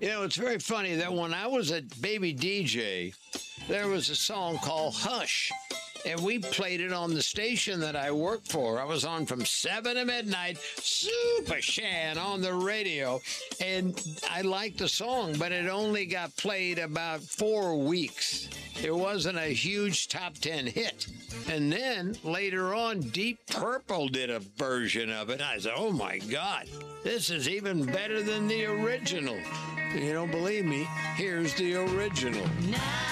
You know, it's very funny that when I was a baby DJ, there was a song called Hush. And we played it on the station that I worked for. I was on from 7 to midnight, Super Shan on the radio. And I liked the song, but it only got played about 4 weeks. It wasn't a huge top 10 hit. And then later on, Deep Purple did a version of it. I said, oh my God, this is even better than the original. You don't believe me? Here's the original.